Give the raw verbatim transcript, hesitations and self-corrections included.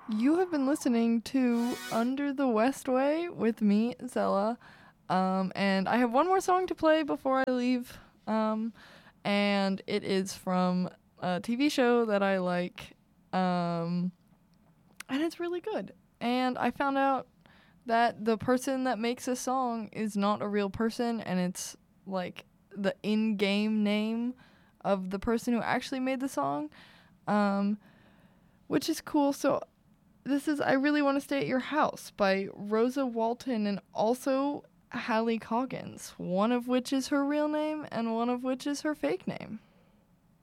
You have been listening to Under the Westway with me, Zella. Um, and I have one more song to play before I leave. Um, and it is from a T V show that I like. Um, and it's really good. And I found out that the person that makes this song is not a real person, and it's like the in-game name of the person who actually made the song, um, which is cool. So this is I Really Want to Stay at Your House by Rosa Walton and also Hallie Coggins, one of which is her real name and one of which is her fake name.